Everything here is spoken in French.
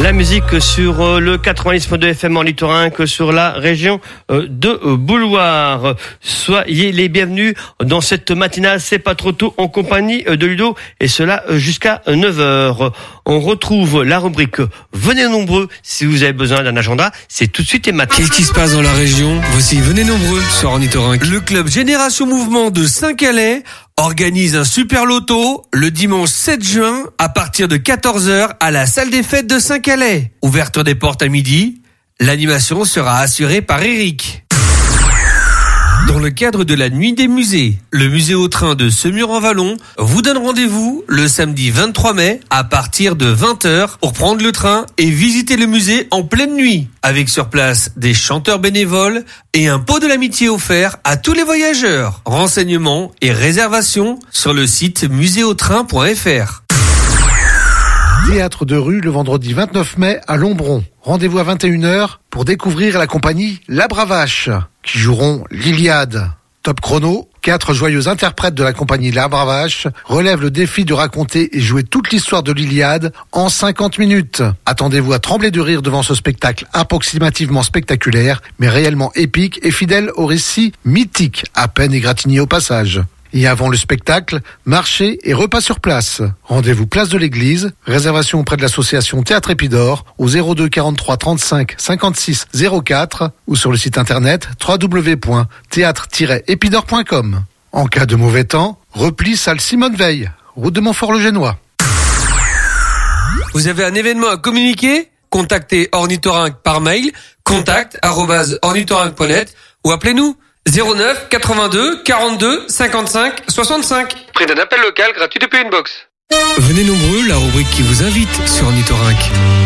La musique sur le 90.2 FM en Ornithorynque sur la région de Bouloire. Soyez les bienvenus dans cette matinale, c'est pas trop tôt, en compagnie de Ludo, et cela jusqu'à 9h. On retrouve la rubrique Venez nombreux si vous avez besoin d'un agenda, c'est tout de suite et maintenant. Qu'est-ce qui se passe dans la région? Voici Venez nombreux sur Ornithorynque. Le club Génération Mouvement de Saint-Calais organise un super loto le dimanche 7 juin à partir de 14h à la salle des fêtes de Saint-Calais. Ouverture des portes à midi. L'animation sera assurée par Eric. Dans le cadre de la nuit des musées, le musée au train de Semur-en-Vallon vous donne rendez-vous le samedi 23 mai à partir de 20h pour prendre le train et visiter le musée en pleine nuit, avec sur place des chanteurs bénévoles et un pot de l'amitié offert à tous les voyageurs. Renseignements et réservations sur le site muséautrain.fr. Théâtre de rue le vendredi 29 mai à Lombron. Rendez-vous à 21h pour découvrir la compagnie La Bravache qui joueront l'Iliade. Top chrono, 4 joyeux interprètes de la compagnie La Bravache relèvent le défi de raconter et jouer toute l'histoire de l'Iliade en 50 minutes. Attendez-vous à trembler de rire devant ce spectacle approximativement spectaculaire, mais réellement épique et fidèle au récit mythique, à peine égratigné au passage. Et avant le spectacle, marché et repas sur place. Rendez-vous place de l'église. Réservation auprès de l'association Théâtre Épidore au 02 43 35 56 04 ou sur le site internet www.théâtre-épidore.com. En cas de mauvais temps, repli salle Simone Veil, route de Montfort-le-Génois. Vous avez un événement à communiquer? Contactez Ornithorynque par mail, contact@ornithorynque.net ou appelez-nous 09 82 42 55 65. Prix d'un appel local gratuit depuis une box. Venez nombreux, la rubrique qui vous invite sur Ornithorynque.